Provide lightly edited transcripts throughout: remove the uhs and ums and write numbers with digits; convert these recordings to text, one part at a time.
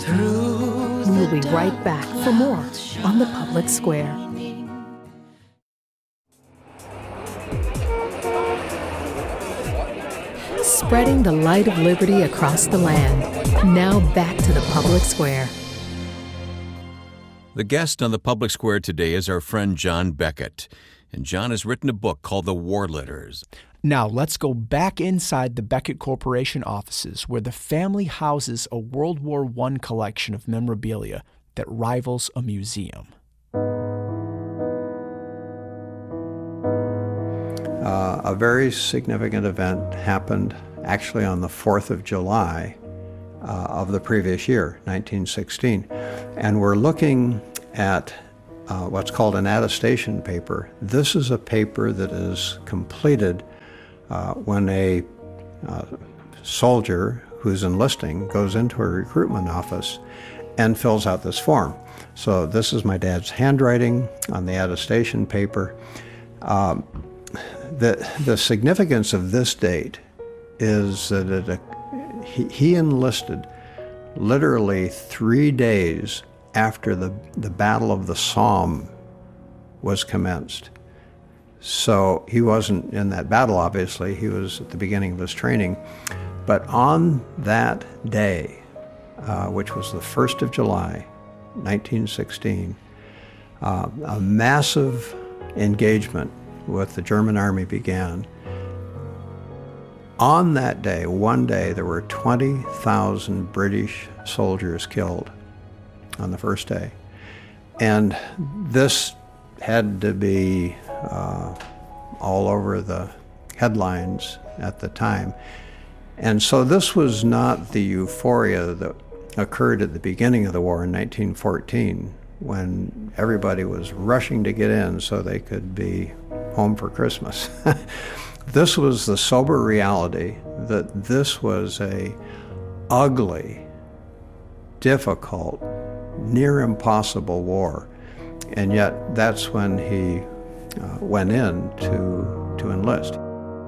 We will be right back for more on the Public Square. Spreading the light of liberty across the land. Now back to the Public Square. The guest on the Public Square today is our friend John Beckett. And John has written a book called The War Letters. Now, let's go back inside the Beckett Corporation offices, where the family houses a World War I collection of memorabilia that rivals a museum. A very significant event happened actually on the 4th of July of the previous year, 1916. And we're looking at what's called an attestation paper. This is a paper that is completed when a soldier who's enlisting goes into a recruitment office and fills out this form. So this is my dad's handwriting on the attestation paper. The significance of this date is that he enlisted literally 3 days after the Battle of the Somme was commenced. So he wasn't in that battle, obviously. He was at the beginning of his training. But on that day, which was the 1st of July, 1916, a massive engagement with the German army began. On that day, one day, there were 20,000 British soldiers killed on the first day. And this had to be all over the headlines at the time. And so this was not the euphoria that occurred at the beginning of the war in 1914, when everybody was rushing to get in so they could be home for Christmas. This was the sober reality that this was a ugly, difficult, near impossible war. And yet that's when he went in to enlist.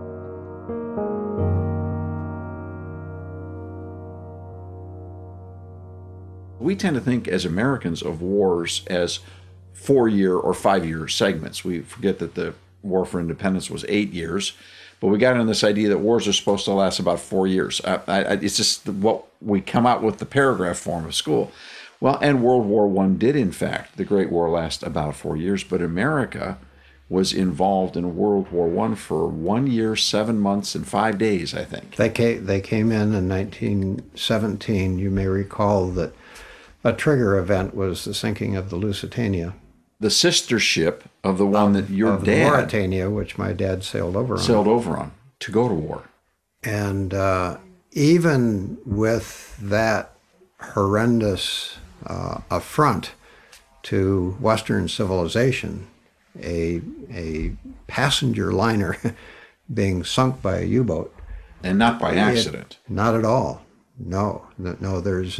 We tend to think as Americans of wars as 4-year or 5-year segments. We forget that the War for Independence was 8 years, but we got into this idea that wars are supposed to last about 4 years. It's just what we come out with the paragraph form of school. Well, and World War I did, in fact, the Great War, last about 4 years, but America was involved in World War I for 1 year, 7 months, and 5 days, I think. They came in 1917. You may recall that a trigger event was the sinking of the Lusitania. The sister ship of the one that your dad... Mauritania, which my dad sailed over on to go to war. And even with that horrendous affront to Western civilization, a passenger liner being sunk by a U-boat. And not by accident. Not at all. No. There's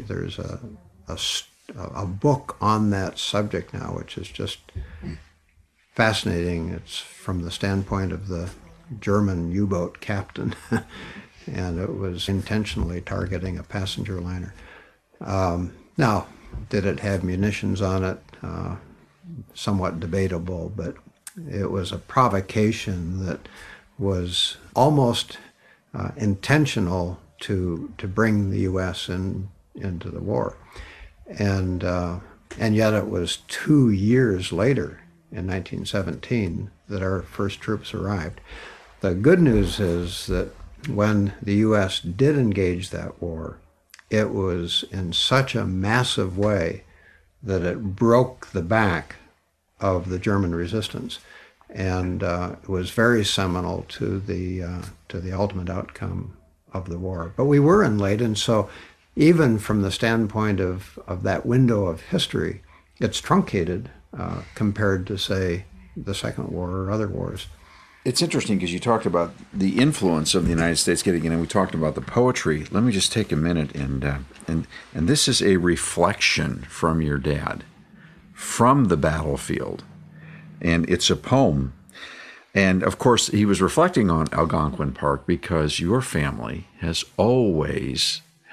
a book on that subject now, which is just fascinating. It's from the standpoint of the German U-boat captain, and it was intentionally targeting a passenger liner. Now, did it have munitions on it? Somewhat debatable, but it was a provocation that was almost intentional to bring the U.S. into the war. And yet it was 2 years later, in 1917, that our first troops arrived. The good news is that when the U.S. did engage that war, it was in such a massive way that it broke the back of the German resistance, and it was very seminal to the ultimate outcome of the war. But we were in late, and so even from the standpoint of that window of history, it's truncated compared to, say, the Second War or other wars. It's interesting because you talked about the influence of the United States getting in, and we talked about the poetry. Let me just take a minute, and this is a reflection from your dad, from the battlefield, and it's a poem. And of course, he was reflecting on Algonquin Park because your family has always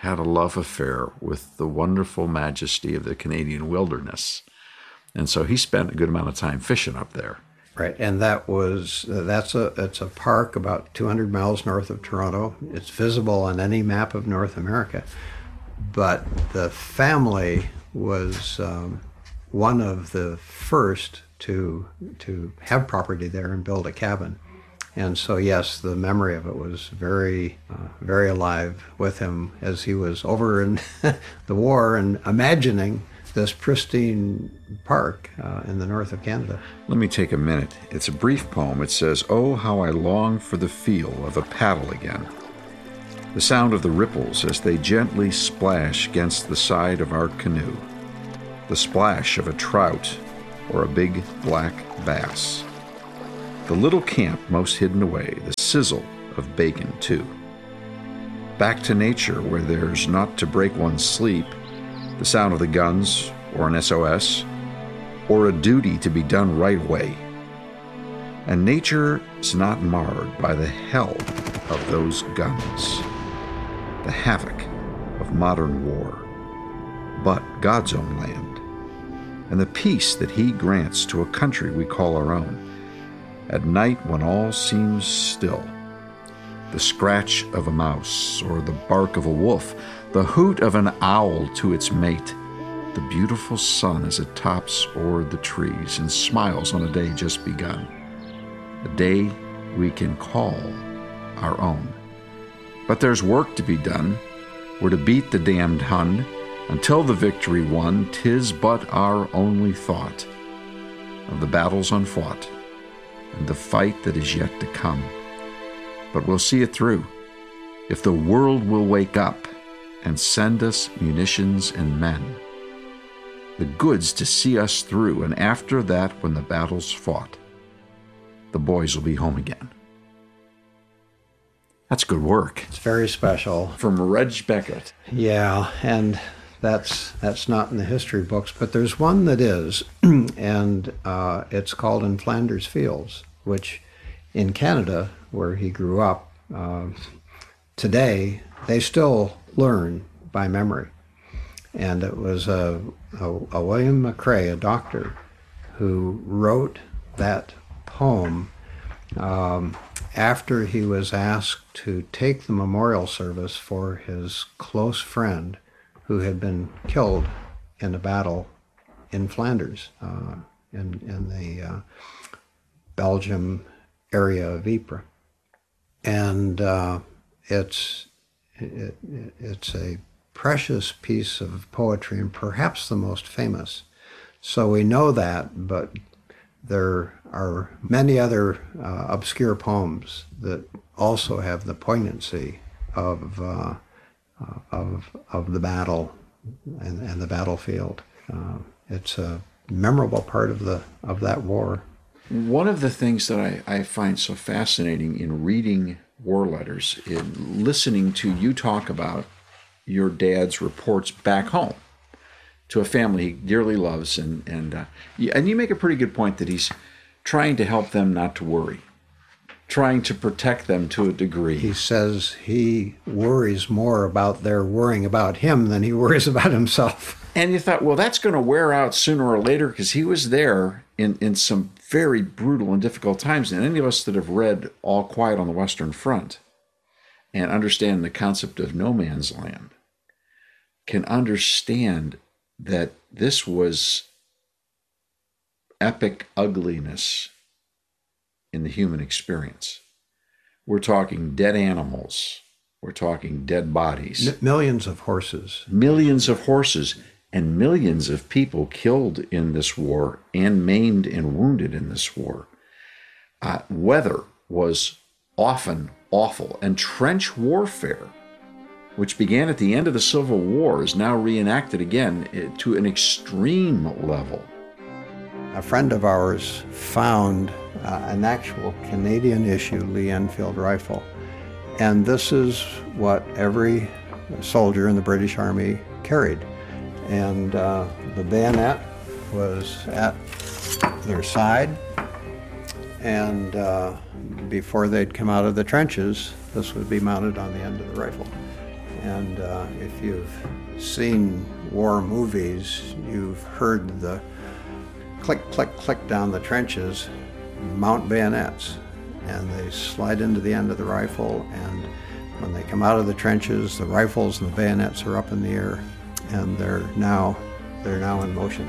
had a love affair with the wonderful majesty of the Canadian wilderness. And so he spent a good amount of time fishing up there. Right, and it's a park about 200 miles north of Toronto. It's visible on any map of North America. But the family was one of the first to have property there and build a cabin. And so, yes, the memory of it was very, very alive with him as he was over in the war and imagining this pristine park in the north of Canada. Let me take a minute. It's a brief poem. It says, "Oh, how I long for the feel of a paddle again. The sound of the ripples as they gently splash against the side of our canoe. The splash of a trout or a big black bass. The little camp most hidden away, the sizzle of bacon too. Back to nature where there's not to break one's sleep, the sound of the guns or an SOS, or a duty to be done right away. And nature's not marred by the hell of those guns, the havoc of modern war, but God's own land, and the peace that He grants to a country we call our own. At night when all seems still, the scratch of a mouse or the bark of a wolf, the hoot of an owl to its mate, the beautiful sun as it tops o'er the trees and smiles on a day just begun, a day we can call our own. But there's work to be done. We're to beat the damned Hun. Until the victory won, 'tis but our only thought of the battles unfought and the fight that is yet to come. But we'll see it through if the world will wake up and send us munitions and men, the goods to see us through, and after that, when the battle's fought, the boys will be home again." That's good work. It's very special. From Reg Beckett. Yeah, and that's not in the history books, but there's one that is, and it's called In Flanders Fields, which in Canada, where he grew up, today they still learn by memory. And it was a William McCrae, a doctor, who wrote that poem after he was asked to take the memorial service for his close friend who had been killed in a battle in Flanders, in the Belgium area of Ypres. And it's a precious piece of poetry and perhaps the most famous. So we know that, but there are many other obscure poems that also have the poignancy of the battle and the battlefield. It's a memorable part of that war. One of the things that I find so fascinating in reading war letters, in listening to you talk about your dad's reports back home to a family he dearly loves, and you make a pretty good point that he's trying to help them not to worry, trying to protect them to a degree. He says he worries more about their worrying about him than he worries about himself. And you thought, well, that's going to wear out sooner or later, because he was there in some very brutal and difficult times. And any of us that have read All Quiet on the Western Front and understand the concept of no man's land can understand that this was epic ugliness in the human experience. We're talking dead animals. We're talking dead bodies. Millions of horses. Millions of horses. And millions of people killed in this war and maimed and wounded in this war. Weather was often awful, and trench warfare, which began at the end of the Civil War, is now reenacted again to an extreme level. A friend of ours found an actual Canadian issue Lee Enfield rifle, and this is what every soldier in the British Army carried. And the bayonet was at their side, and before they'd come out of the trenches, this would be mounted on the end of the rifle. And if you've seen war movies, you've heard the click, click, click down the trenches, mount bayonets, and they slide into the end of the rifle, and when they come out of the trenches, the rifles and the bayonets are up in the air, and they're now in motion.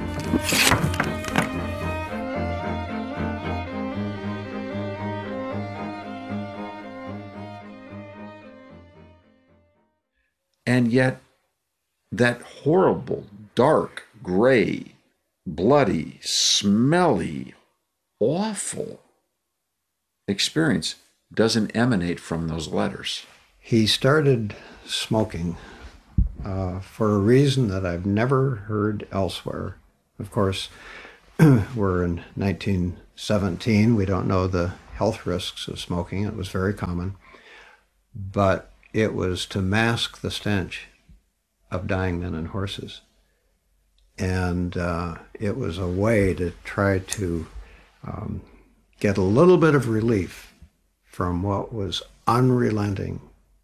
And yet, that horrible, dark, gray, bloody, smelly, awful experience doesn't emanate from those letters. He started smoking for a reason that I've never heard elsewhere. Of course, we're in 1917. We don't know the health risks of smoking. It was very common. But it was to mask the stench of dying men and horses. And it was a way to try to get a little bit of relief from what was unrelenting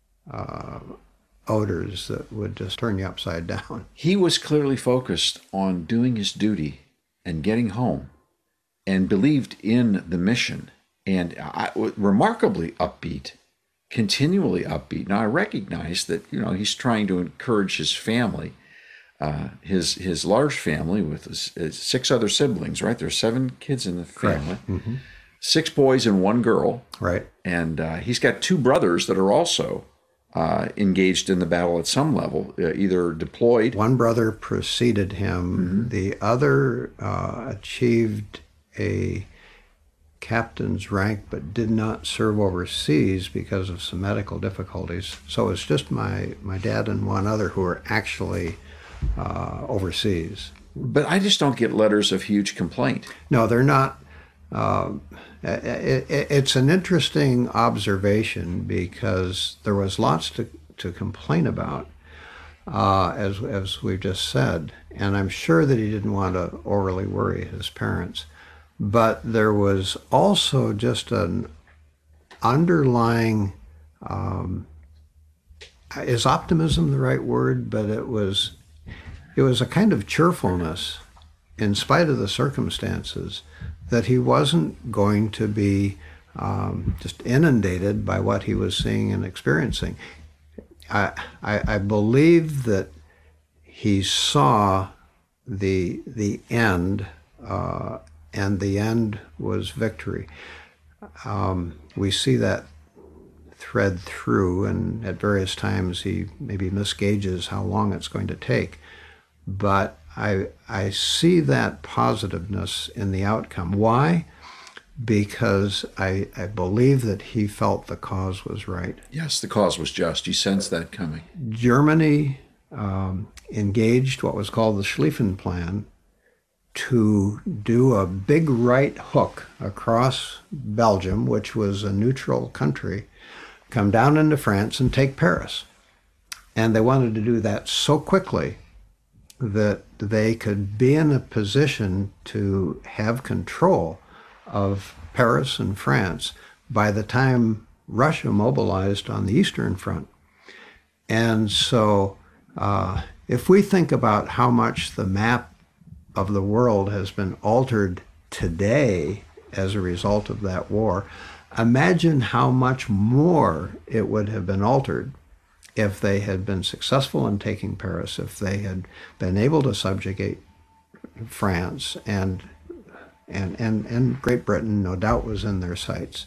odors that would just turn you upside down. He was clearly focused on doing his duty and getting home, and believed in the mission, and remarkably upbeat, continually upbeat. Now, I recognize that, he's trying to encourage his family, his large family with his 6 other siblings, right? There's 7 kids in the family. Mm-hmm. 6 boys and 1 girl. Right. And he's got 2 brothers that are also engaged in the battle at some level, either deployed. One brother preceded him. Mm-hmm. The other achieved a captain's rank but did not serve overseas because of some medical difficulties. So it's just my dad and 1 other who are actually overseas. But I just don't get letters of huge complaint. No, they're not. It's an interesting observation because there was lots to complain about, as we've just said, and I'm sure that he didn't want to overly worry his parents. But there was also just an underlying, is optimism the right word? But it was a kind of cheerfulness in spite of the circumstances, that he wasn't going to be just inundated by what he was seeing and experiencing. I believe that he saw the end, and the end was victory. We see that thread through, and at various times he maybe misgauges how long it's going to take. But I see that positiveness in the outcome. Why? Because I believe that he felt the cause was right. Yes, the cause was just. You sensed that coming. Germany engaged what was called the Schlieffen Plan to do a big right hook across Belgium, which was a neutral country, come down into France and take Paris. And they wanted to do that so quickly that they could be in a position to have control of Paris and France by the time Russia mobilized on the Eastern Front. And so if we think about how much the map of the world has been altered today as a result of that war, imagine how much more it would have been altered if they had been successful in taking Paris, if they had been able to subjugate France, and Great Britain no doubt was in their sights.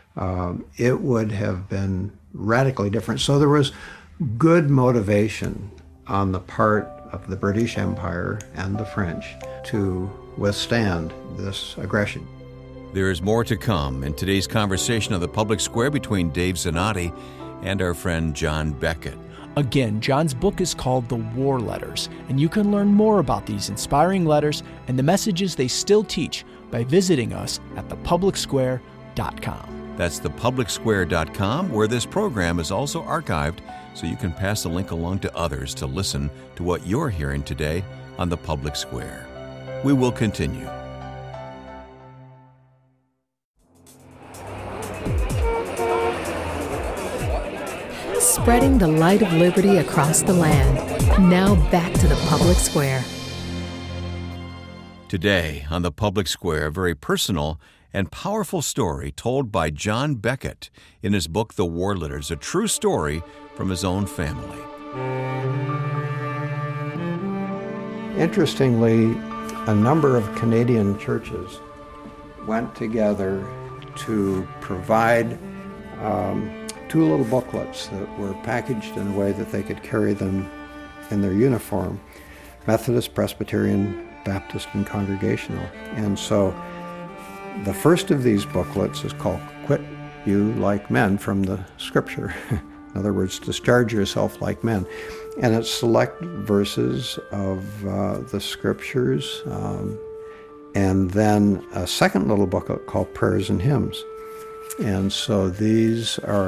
It would have been radically different. So there was good motivation on the part of the British Empire and the French to withstand this aggression. There is more to come in today's conversation on the Public Square between Dave Zanotti and our friend John Beckett. Again, John's book is called The War Letters, and you can learn more about these inspiring letters and the messages they still teach by visiting us at thepublicsquare.com. That's thepublicsquare.com, where this program is also archived, so you can pass the link along to others to listen to what you're hearing today on the Public Square. We will continue. spreading the light of liberty across the land. Now back to the public square. Today on the Public Square, a very personal and powerful story told by John Beckett in his book, The War Letters, a true story from his own family. Interestingly, a number of Canadian churches went together to provide two little booklets that were packaged in a way that they could carry them in their uniform: Methodist, Presbyterian, Baptist, and Congregational. And so the first of these booklets is called Quit You Like Men from the Scripture. In other words, discharge yourself like men. And it's select verses of the Scriptures, and then a second little booklet called Prayers and Hymns. And so these are